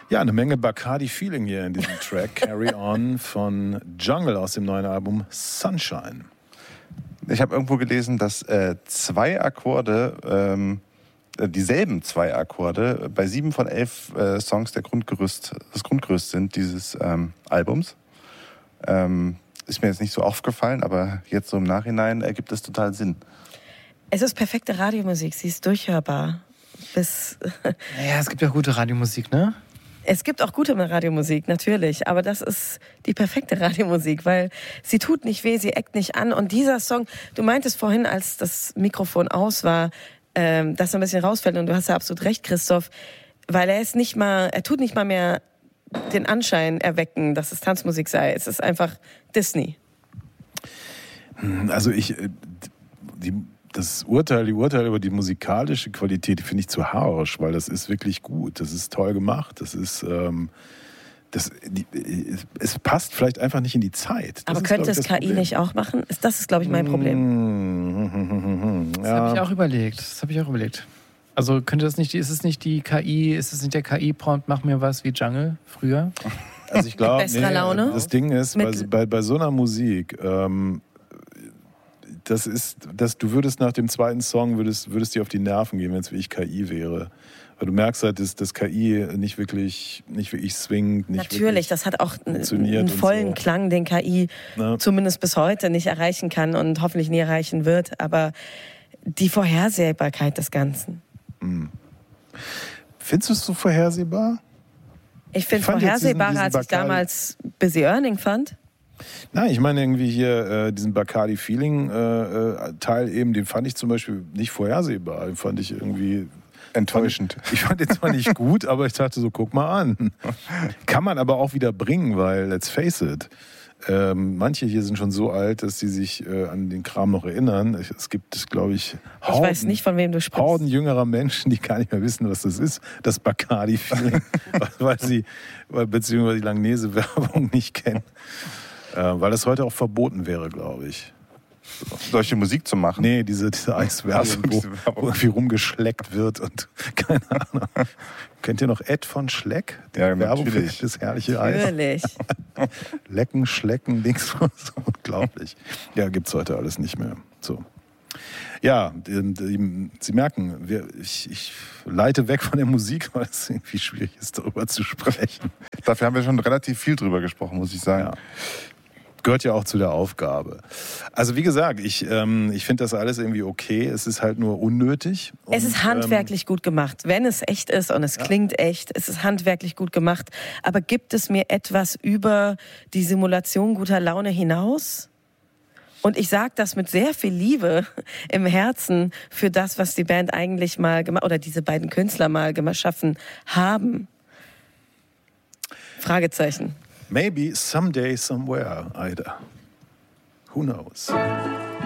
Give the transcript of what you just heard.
Ja, eine Menge Bacardi-Feeling hier in diesem Track. Carry On von Jungle aus dem neuen Album Sunshine. Ich habe irgendwo gelesen, dass zwei Akkorde, dieselben zwei Akkorde, bei 7 von 11 Songs das Grundgerüst sind dieses Albums. Ist mir jetzt nicht so aufgefallen, aber jetzt so im Nachhinein ergibt es total Sinn. Es ist perfekte Radiomusik, sie ist durchhörbar. Ja, es gibt ja gute Radiomusik, ne? Es gibt auch gute Radiomusik, natürlich, aber das ist die perfekte Radiomusik, weil sie tut nicht weh, sie eckt nicht an. Und dieser Song, du meintest vorhin, als das Mikrofon aus war, dass er ein bisschen rausfällt, und du hast ja absolut recht, Christoph, weil er tut nicht mal mehr den Anschein erwecken, dass es Tanzmusik sei. Es ist einfach Disney. Also die Urteile über die musikalische Qualität, die finde ich zu harsch, weil das ist wirklich gut, das ist toll gemacht, es passt vielleicht einfach nicht in die Zeit. Aber könnte es KI nicht auch machen? Das ist, glaube ich, mein Problem. Das habe ich auch überlegt. Also könnte das nicht, ist es nicht der KI-Prompt, mach mir was wie Jungle früher? Also ich glaube, Laune? Das Ding ist, bei so einer Musik, du würdest nach dem zweiten Song, würdest dir auf die Nerven gehen, wenn es wie ich KI wäre. Weil du merkst halt, dass KI nicht wirklich swingt. Natürlich, das hat auch einen vollen Klang, den KI zumindest bis heute nicht erreichen kann und hoffentlich nie erreichen wird. Aber die Vorhersehbarkeit des Ganzen. Findest du es so vorhersehbar? Ich finde vorhersehbarer, als ich damals Busy Earning fand. Nein, ich meine irgendwie hier diesen Bacardi-Feeling-Teil eben, den fand ich zum Beispiel nicht vorhersehbar. Den fand ich irgendwie enttäuschend. Ich fand den zwar nicht gut, aber ich dachte so, guck mal an. Kann man aber auch wieder bringen, weil, let's face it, manche hier sind schon so alt, dass sie sich an den Kram noch erinnern. Es gibt, glaube ich, ich weiß nicht, von wem du sprichst. Horden jüngerer Menschen, die gar nicht mehr wissen, was das ist, das Bacardi-Feeling, beziehungsweise die Langnese-Werbung nicht kennen. Weil das heute auch verboten wäre, glaube ich. Solche Musik zu machen? Nee, diese Eiswerbung, wo irgendwie rumgeschleckt wird und keine Ahnung. Kennt ihr noch Ed von Schleck? Die Werbung natürlich. Für das herrliche Eis. Natürlich. Lecken, Schlecken, Dings, so unglaublich. Ja, gibt's heute alles nicht mehr. So. Ja, Sie merken, ich leite weg von der Musik, weil es irgendwie schwierig ist, darüber zu sprechen. Dafür haben wir schon relativ viel drüber gesprochen, muss ich sagen. Ja. Gehört ja auch zu der Aufgabe. Also wie gesagt, ich finde das alles irgendwie okay. Es ist halt nur unnötig. Es ist handwerklich gut gemacht. Wenn es echt ist und es klingt echt, es ist handwerklich gut gemacht. Aber gibt es mir etwas über die Simulation guter Laune hinaus? Und ich sage das mit sehr viel Liebe im Herzen für das, was die Band eigentlich mal gemacht, oder diese beiden Künstler mal geschaffen haben. Fragezeichen. Maybe someday, somewhere, Ida. Who knows?